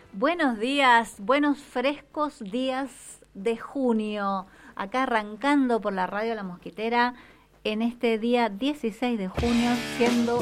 Buenos días, buenos frescos días de junio, acá arrancando por la radio La Mosquitera en este día 16 de junio, siendo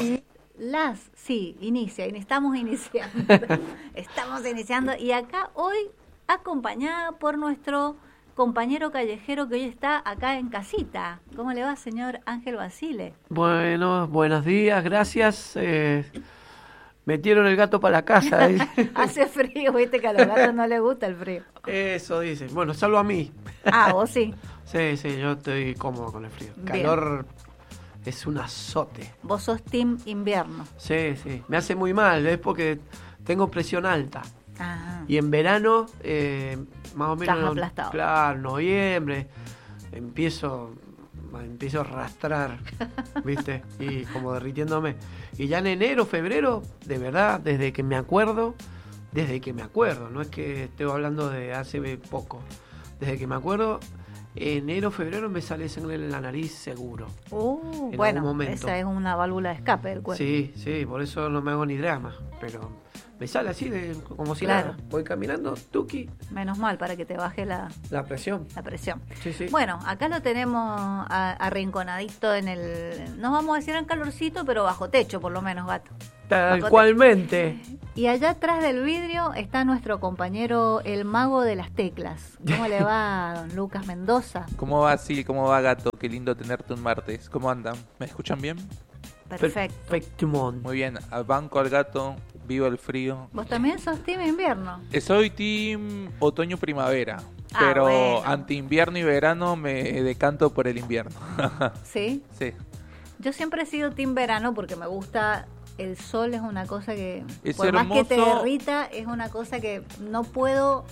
estamos iniciando y acá hoy acompañada por nuestro compañero callejero que hoy está acá en casita. ¿Cómo le va, señor Ángel Basile? Bueno, buenos días, gracias. Metieron el gato para la casa. Hace frío, viste que a los gatos no les gusta el frío. Eso dicen. Bueno, salvo a mí. Ah, vos sí. Sí, yo estoy cómodo con el frío. Bien. Calor es un azote. Vos sos team invierno. Sí. Me hace muy mal, es porque tengo presión alta. Ah. Y en verano, más o menos... Estás aplastado. Claro, noviembre, empiezo a arrastrar, ¿viste? Y como derritiéndome. Y ya en enero, febrero, de verdad, desde que me acuerdo, no es que estoy hablando de hace poco, desde que me acuerdo, enero, febrero me sale sangre en la nariz seguro. Bueno, esa es una válvula de escape del cuerpo. Sí, por eso no me hago ni drama, pero me sale así, como si nada. Voy caminando, tuki. Menos mal, para que te baje la presión. La presión. Sí. Bueno, acá lo tenemos arrinconadito no vamos a decir en calorcito, pero bajo techo por lo menos, gato. Tal cualmente. Y allá atrás del vidrio está nuestro compañero, el mago de las teclas. ¿Cómo le va, don Lucas Mendoza? ¿Cómo va, Sil? ¿Cómo va, gato? Qué lindo tenerte un martes. ¿Cómo andan? ¿Me escuchan bien? Perfecto. Muy bien, al banco al gato, vivo el frío. ¿Vos también sos team invierno? Soy team otoño-primavera, pero bueno. ante invierno y verano me decanto por el invierno. ¿Sí? Sí. Yo siempre he sido team verano porque me gusta... El sol es una cosa que, es por hermoso. Más que te derrita, es una cosa que no puedo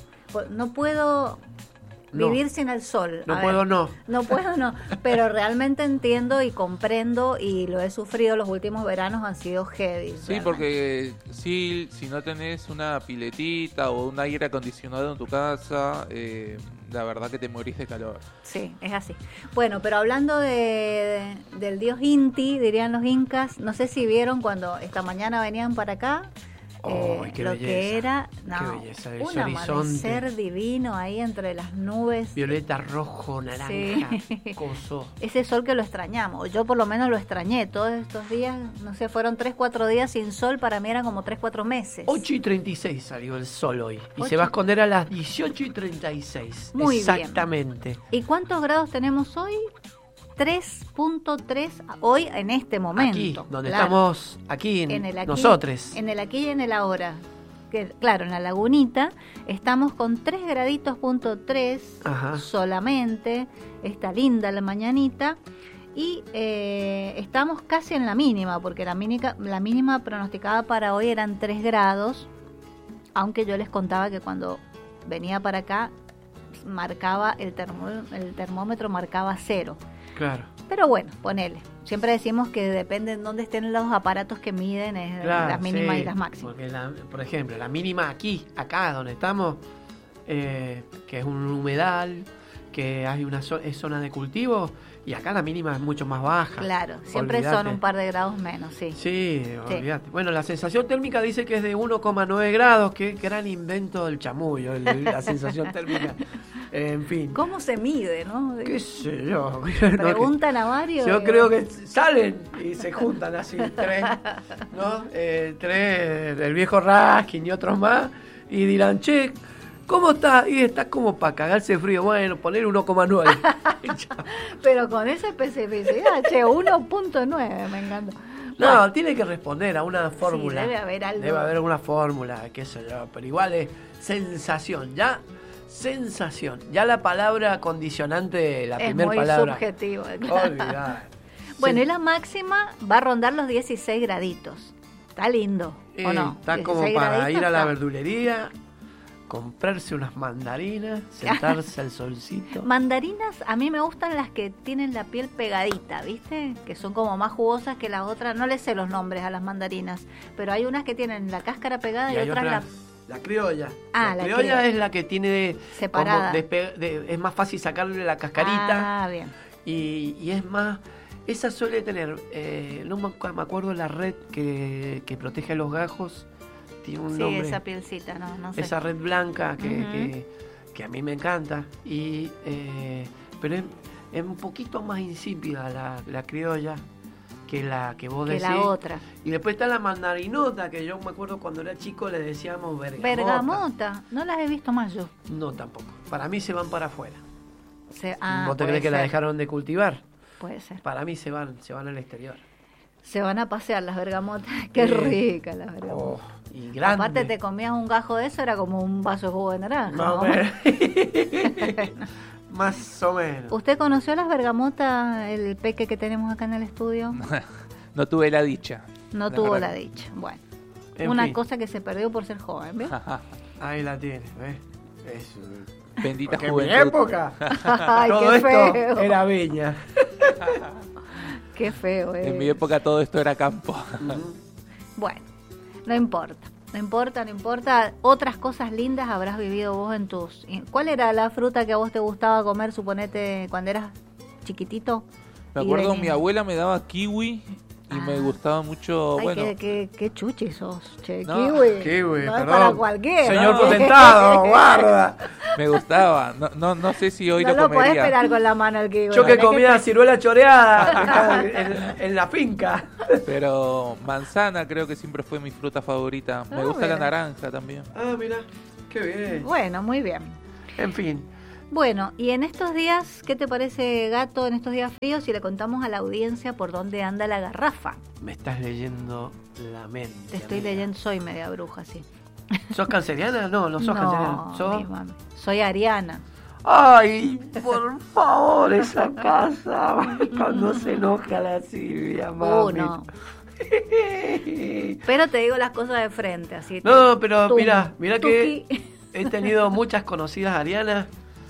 vivir sin el sol. No puedo, pero realmente entiendo y comprendo y lo he sufrido. Los últimos veranos han sido heavy. Sí, realmente. porque si no tenés una piletita o un aire acondicionado en tu casa, la verdad que te morís de calor. Sí, es así. Bueno, pero hablando del dios Inti, dirían los incas, no sé si vieron cuando esta mañana venían para acá. Qué lo belleza, que era qué belleza, un amanecer divino ahí entre las nubes, violeta, rojo, naranja, coso. Ese sol que lo extrañamos, yo por lo menos lo extrañé todos estos días, no sé, fueron 3-4 días sin sol, para mí eran como 3-4 meses. 8:36 salió el sol hoy y se va a esconder a las 18:36. Muy exactamente. Bien. ¿Y cuántos grados tenemos hoy? 3.3 hoy en este momento. Aquí, donde estamos, nosotros. En el aquí y en el ahora. Claro, en la lagunita estamos con 3 graditos punto 3 solamente. Está linda la mañanita. Y estamos casi en la mínima, porque la mínima pronosticada para hoy eran 3 grados. Aunque yo les contaba que cuando venía para acá, marcaba el termómetro marcaba 0. Claro. Pero bueno, ponele. Siempre decimos que depende de dónde estén los aparatos que miden las mínimas y las máximas. Porque por ejemplo, la mínima acá donde estamos, que es un humedal, que hay es zona de cultivo, y acá la mínima es mucho más baja. Claro, siempre son un par de grados menos, sí. Sí, olvídate. Bueno, la sensación térmica dice que es de 1,9 grados, qué gran invento del chamullo, la sensación térmica. En fin. ¿Cómo se mide, no? ¿Qué sé yo? Preguntan a varios. Yo creo que salen y se juntan así, 3, ¿no? 3 del viejo Raskin y otros más, y dirán, che, ¿cómo está? Y está como para cagarse frío. Bueno, poner 1,9. Pero con esa especificidad, 1.9, me encanta. No, tiene que responder a una fórmula. Sí, debe haber algo. Debe haber alguna fórmula, qué sé yo. Pero igual es sensación, ya. Sensación. Ya la palabra condicionante, la primera palabra. Es muy subjetivo. Olvidar. Bueno, y la máxima va a rondar los 16 graditos. Está lindo, ¿o no? Está como para ir a la verdulería, comprarse unas mandarinas, sentarse al solcito. Mandarinas, a mí me gustan las que tienen la piel pegadita, ¿viste? Que son como más jugosas que las otras. No les sé los nombres a las mandarinas, pero hay unas que tienen la cáscara pegada y otras la criolla. La criolla es la que tiene separada. Es más fácil sacarle la cascarita. Ah, bien. Y es más, esa suele tener, no me acuerdo la red que protege los gajos, tiene un nombre. Sí, esa pielcita, no sé. Esa red blanca que a mí me encanta. Pero es un poquito más insípida la criolla que la que vos decís. Que la otra. Y después está la mandarinota, que yo me acuerdo cuando era chico le decíamos bergamota. Bergamota, no las he visto más yo. No, tampoco. Para mí se van para afuera. ¿Vos ¿Vos te crees que la dejaron de cultivar? Puede ser. Para mí se van al exterior. Se van a pasear las bergamotas. Qué rica las bergamotas. Y grande. Aparte te comías un gajo de eso, era como un vaso de jugo de naranja. No, ¿no? Más o menos. ¿Usted conoció las bergamotas, el peque que tenemos acá en el estudio? No tuve la dicha. No tuvo la dicha. Bueno, una cosa que se perdió por ser joven, ¿ves? Ahí la tiene, ¿ves? Bendita juventud. juventud. En mi época, Ay, todo qué esto feo. era viña. Qué feo, En mi época todo esto era campo. Bueno, no importa. No importa. Otras cosas lindas habrás vivido vos en tus... ¿Cuál era la fruta que a vos te gustaba comer, suponete, cuando eras chiquitito? Me acuerdo, mi abuela me daba kiwi y me gustaba mucho, Ay, bueno... qué chuchi sos, che, No, kiwi. No perdón. es para cualquiera. Señor potentado, guarda. Me gustaba, no sé si hoy no lo lo podés comería. pelar con la mano el kiwi. Yo que comía ciruela choreada en la finca. Pero manzana creo que siempre fue mi fruta favorita. Me gusta la naranja también. Ah, mira, qué bien. Bueno, muy bien. En fin. Bueno, y en estos días, ¿qué te parece, Gato, en estos días fríos, si le contamos a la audiencia por dónde anda la garrafa? Me estás leyendo la mente. Te estoy leyendo, soy media bruja, sí. ¿Sos canceriana? No sos canceriana. ¿Sos? Soy ariana. Ay, por favor, esa casa. Cuando se enoja la Silvia, mami. No. Pero te digo las cosas de frente, así. No, pero mira tuki. que he tenido muchas conocidas arianas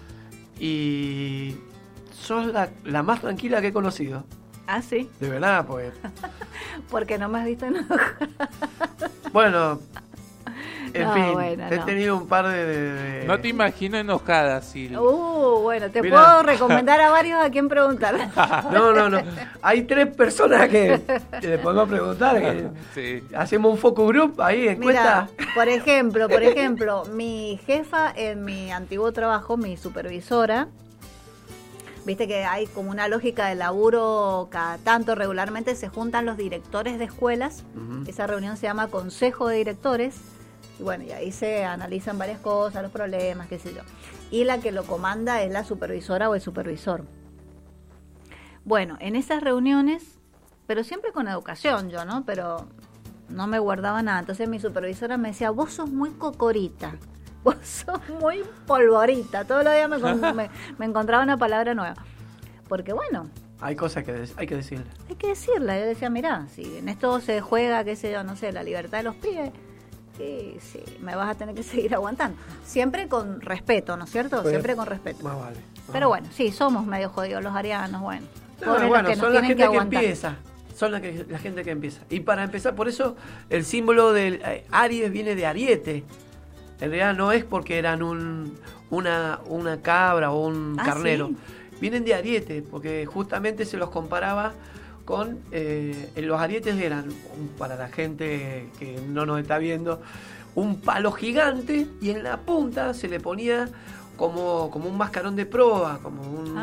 y sos la más tranquila que he conocido. ¿Ah, sí? De verdad, pues. Porque no me has visto enojar. Bueno, en fin, bueno, he tenido un par de... No te imagino enojada, Sil. Bueno, te Mirá. puedo recomendar a varios a quien preguntar. No. Hay 3 personas que le podemos preguntar. Que Sí. hacemos un focus group ahí, encuesta. Mira, por ejemplo, mi jefa en mi antiguo trabajo, mi supervisora, viste que hay como una lógica de laburo, cada tanto regularmente se juntan los directores de escuelas, esa reunión se llama Consejo de Directores, y bueno, y ahí se analizan varias cosas, los problemas, qué sé yo. Y la que lo comanda es la supervisora o el supervisor. Bueno, en esas reuniones, pero siempre con educación yo, ¿no? Pero no me guardaba nada. Entonces mi supervisora me decía, vos sos muy cocorita, vos sos muy polvorita. Todos los días me encontraba una palabra nueva. Porque bueno... Hay cosas que hay que decirle. Hay que decirla. Yo decía, mirá, si en esto se juega, qué sé yo, no sé, la libertad de los pibes, sí, me vas a tener que seguir aguantando. Siempre con respeto, ¿no es cierto? Pues, siempre con respeto. Más vale. Pero bueno, sí, somos medio jodidos los arianos, bueno. No, bueno, que son nos la tienen gente que aguantar. empieza. Son la gente que empieza. Y para empezar, por eso el símbolo del Aries viene de ariete. En realidad no es porque eran una cabra o un carnero. ¿Sí? Vienen de ariete, porque justamente se los comparaba con... los arietes eran, para la gente que no nos está viendo, un palo gigante y en la punta se le ponía como un mascarón de proa, como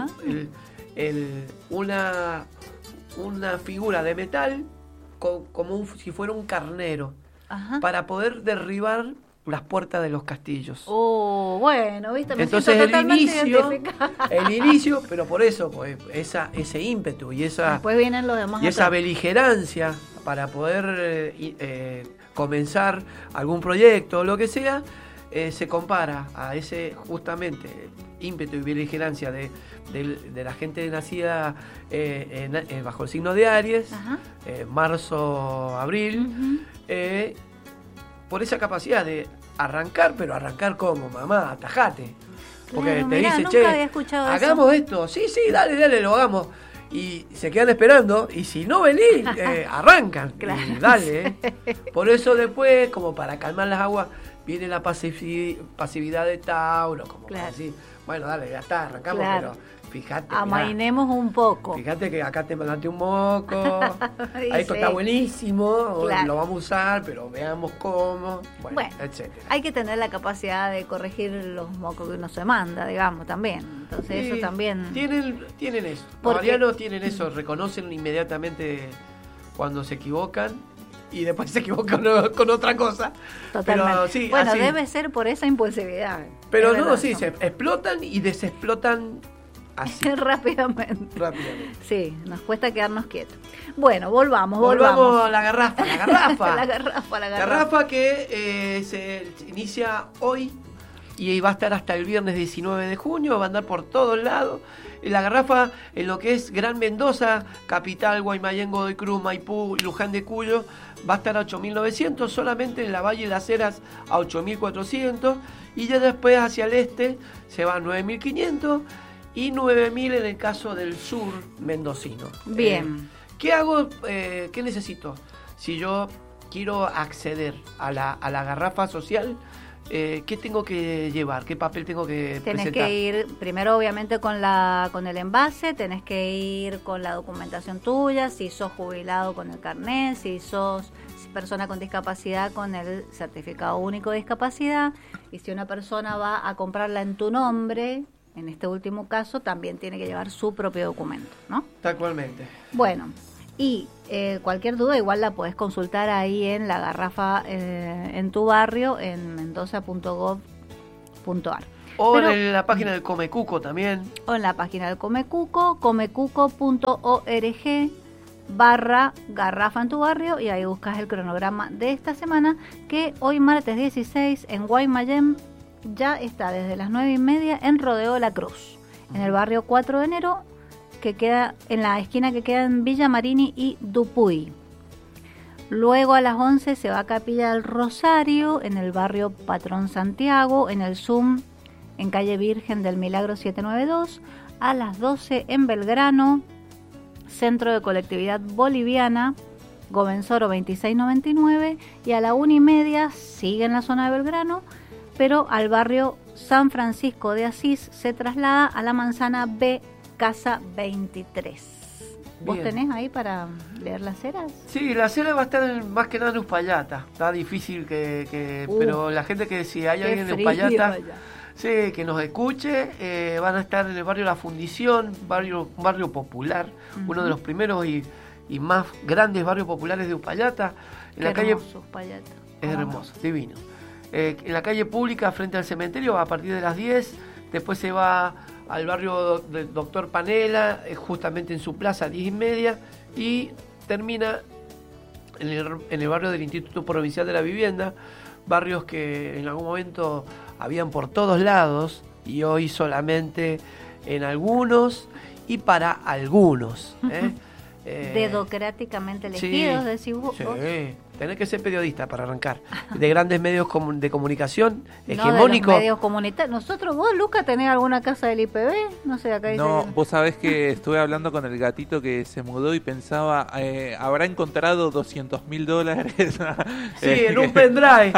una figura de metal, como si fuera un carnero, para poder derribar las puertas de los castillos. Bueno, viste, me entonces siento totalmente identificada. el inicio, pero por eso, pues, ese ímpetu y después vienen los demás esa beligerancia para poder comenzar algún proyecto o lo que sea, se compara a ese justamente ímpetu y beligerancia de la gente nacida bajo el signo de Aries, marzo, abril, por esa capacidad de arrancar, pero arrancar como, mamá, atajate. Porque Claro, te mirá, dice, nunca che, había escuchado hagamos esto. Sí, dale, lo hagamos. Y se quedan esperando, y si no venís, arrancan. Claro. Y dale. Por eso después, como para calmar las aguas, viene la pasividad de Tauro, como para decir, bueno, dale, ya está, arrancamos, pero fíjate. Amainemos un poco. Fíjate que acá te mandaste un moco. Esto está buenísimo, claro. Lo vamos a usar, pero veamos cómo. Bueno, etcétera. Hay que tener la capacidad de corregir los mocos que uno se manda, digamos, también. Entonces, eso también. Tienen eso. Los arianos tienen eso, reconocen inmediatamente cuando se equivocan. Y después se equivocan con otra cosa. Totalmente. Pero, sí, bueno, así. Debe ser por esa impulsividad. Pero no, sí, se explotan y desexplotan así. Rápidamente. Sí, nos cuesta quedarnos quietos. Bueno, volvamos. A la garrafa. La garrafa que se inicia hoy y va a estar hasta el viernes 19 de junio, va a andar por todos lados. La garrafa en lo que es Gran Mendoza, Capital, Guaymallén, Godoy Cruz, Maipú y Luján de Cuyo va a estar a 8.900, solamente en la Valle de las Heras a 8.400 y ya después hacia el este se va a 9.500 y 9.000 en el caso del sur mendocino. Bien. ¿Qué hago? ¿Qué necesito? Si yo quiero acceder a la garrafa social, ¿qué tengo que llevar? ¿Qué papel tengo que presentar? Tenés que ir primero obviamente con el envase, tenés que ir con la documentación tuya, si sos jubilado con el carnet, si sos persona con discapacidad con el certificado único de discapacidad, y si una persona va a comprarla en tu nombre, en este último caso, también tiene que llevar su propio documento, ¿no? Tal-cualmente. Bueno, y cualquier duda igual la podés consultar ahí en la garrafa en tu barrio en mendoza.gov.ar. O en la página del Comecuco también. O en la página del Comecuco, comecuco.org/garrafa en tu barrio, y ahí buscas el cronograma de esta semana, que hoy martes 16 en Guaymallén ya está desde las 9:30 en Rodeo La Cruz, en el barrio 4 de enero, que queda en la esquina que queda en Villa Marini y Dupuy. Luego a las 11 se va a Capilla del Rosario, en el barrio Patrón Santiago, en el Zoom, en calle Virgen del Milagro 792. A las 12 en Belgrano, Centro de Colectividad Boliviana, Govensoro 2699. Y a la 1:30 sigue en la zona de Belgrano, pero al barrio San Francisco de Asís se traslada a la manzana B, Casa 23. ¿Vos tenés ahí para leer las ceras? Sí, la cera va a estar más que nada en Uspallata. Está difícil pero la gente que si hay alguien en Uspallata, sí, que nos escuche, van a estar en el barrio La Fundición, un barrio popular, uno de los primeros y más grandes barrios populares de Uspallata. En la calle Uspallata. Es hermoso, divino. En la calle Pública, frente al cementerio, a partir de las 10. Después se va al barrio del Doctor Panela, justamente en su plaza, 10:30, y termina en el barrio del Instituto Provincial de la Vivienda, barrios que en algún momento habían por todos lados y hoy solamente en algunos y para algunos. Dedocráticamente elegidos, decís vos. Sí. Tenés que ser periodista para arrancar. De grandes medios de comunicación, hegemónicos. No, de los medios comunitarios. Nosotros, vos, Luca, ¿tenés alguna casa del IPB? No sé, acá dice. No, vos sabés que estuve hablando con el gatito que se mudó y pensaba, ¿habrá encontrado $200.000? Sí, en un pendrive.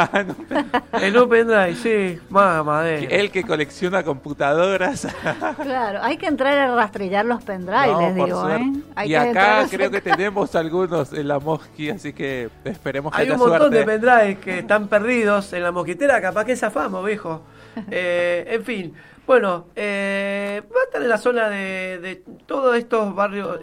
En un pendrive, sí. Madre. Él que colecciona computadoras. Claro, hay que entrar a rastrillar los pendrives, les digo. Y acá creo que tenemos algunos en la Mosqui, así que esperemos que hay un montón de pendrives que están perdidos en la mosquitera, capaz que zafamos, viejo. En fin, bueno, va a estar en la zona de todos estos barrios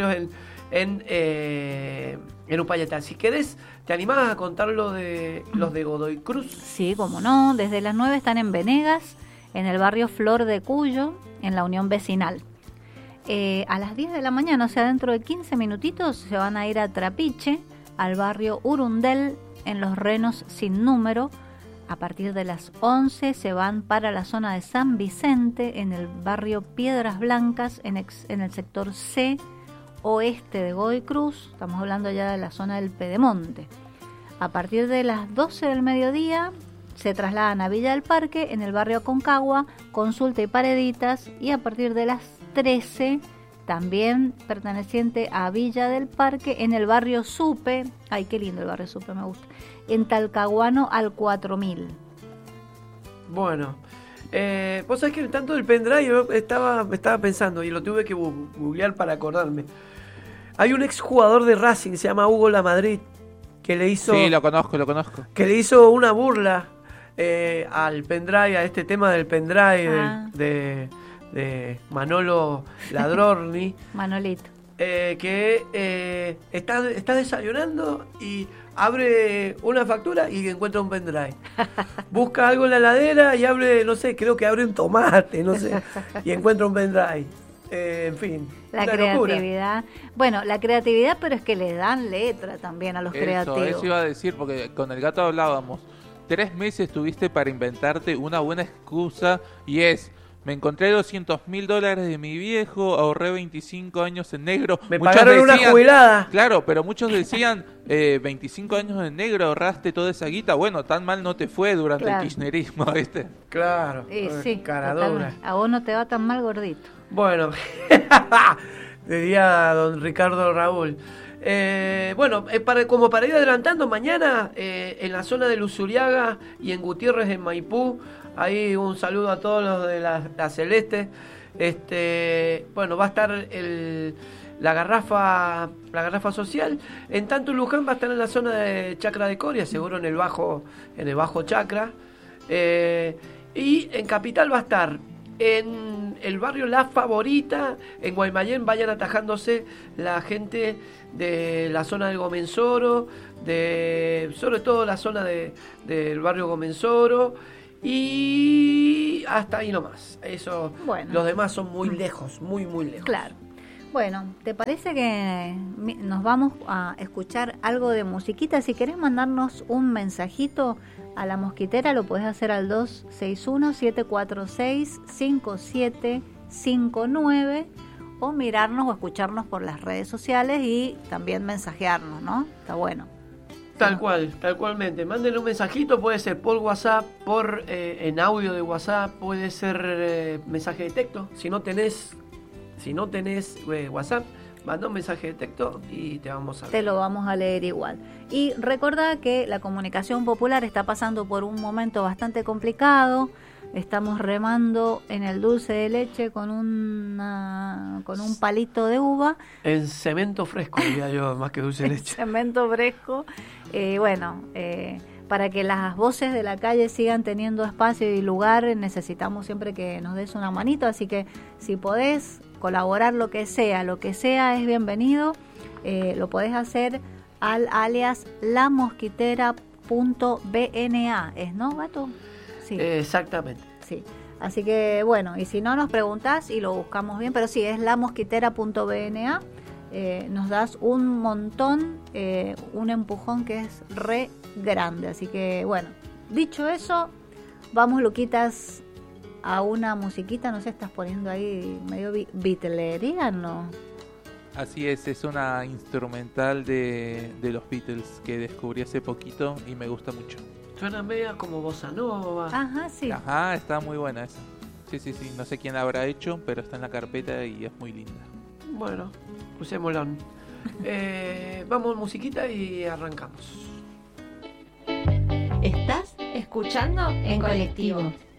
en Uspallata. Si querés, ¿te animás a contar los de Godoy Cruz? Sí, cómo no. Desde las 9 están en Venegas, en el barrio Flor de Cuyo, en la Unión Vecinal. A las 10 de la mañana, o sea, dentro de 15 minutitos, se van a ir a Trapiche, al barrio Urundel, en Los Renos Sin Número. A partir de las 11 se van para la zona de San Vicente, en el barrio Piedras Blancas, en el sector C, oeste de Godoy Cruz. Estamos hablando ya de la zona del Pedemonte. A partir de las 12 del mediodía se trasladan a Villa del Parque, en el barrio Aconcagua, Consulta y Pareditas. Y a partir de las 13, también perteneciente a Villa del Parque, en el barrio Supe. Ay, qué lindo el barrio Supe, me gusta. En Talcahuano al 4000. Bueno, Vos sabés que tanto del pendrive estaba pensando y lo tuve que googlear para acordarme. Hay un ex jugador de Racing, se llama Hugo Lamadrid, que le hizo... Sí, lo conozco. Que le hizo una burla al pendrive, a este tema del pendrive de Manolo Ladrorni. Manolito. Que está desayunando y abre una factura y encuentra un pendrive. Busca algo en la heladera y abre, no sé, creo que abre un tomate, no sé, y encuentra un pendrive. En fin, la creatividad. Locura. Bueno, la creatividad, pero es que le dan letra también a los creativos. Eso iba a decir, porque con el gato hablábamos. 3 meses tuviste para inventarte una buena excusa y es... Me encontré $200.000 de mi viejo, ahorré 25 años en negro. Me pagaron una jubilada. Claro, pero muchos decían, 25 años en negro, ahorraste toda esa guita. Bueno, tan mal no te fue durante el kirchnerismo, ¿viste? Claro, sí, caradura. A vos no te va tan mal, gordito. Bueno, diría don Ricardo Raúl. Bueno, como para ir adelantando, mañana en la zona de Luzuriaga y en Gutiérrez, en Maipú, ahí un saludo a todos los de la Celeste. Bueno, va a estar la garrafa social. En tanto Luján va a estar en la zona de Chacra de Coria, seguro en el bajo Chacra. Y en Capital va a estar en el barrio La Favorita, en Guaymallén. Vayan atajándose la gente de la zona del Gomensoro, sobre todo la zona del barrio Gomensoro, y hasta ahí nomás. Eso, bueno. Los demás son muy lejos, muy lejos. Claro. Bueno, ¿te parece que nos vamos a escuchar algo de musiquita? Si querés mandarnos un mensajito a La Mosquitera, lo podés hacer al 261-746-5759 o mirarnos o escucharnos por las redes sociales y también mensajearnos, ¿no? Está bueno. Talmente. Mándenle un mensajito, puede ser por WhatsApp, en audio de WhatsApp, puede ser mensaje de texto. Si no tenés WhatsApp, manda un mensaje de texto y te lo vamos a leer igual. Y recordá que la comunicación popular está pasando por un momento bastante complicado. Estamos remando en el dulce de leche con un palito de uva. En cemento fresco, diría yo, más que dulce de leche. Cemento fresco. Para que las voces de la calle sigan teniendo espacio y lugar, necesitamos siempre que nos des una manito. Así que si podés colaborar, lo que sea es bienvenido. Lo podés hacer al alias lamosquitera.bna, ¿es, no, gato? Sí. Exactamente. Sí. Así que bueno, y si no nos preguntás y lo buscamos bien, pero sí, es lamosquitera.bna. Nos das un montón, un empujón que es re grande. Así que bueno, dicho eso, vamos, Luquitas, a una musiquita. No sé, estás poniendo ahí medio beatleriano. Así es una instrumental de los Beatles que descubrí hace poquito y me gusta mucho. Suena media como bossa nova. Ajá, sí. Ajá, está muy buena esa. Sí. No sé quién la habrá hecho, pero está en la carpeta y es muy linda. Bueno, usémosla. Vamos, musiquita y arrancamos. Estás escuchando En Colectivo.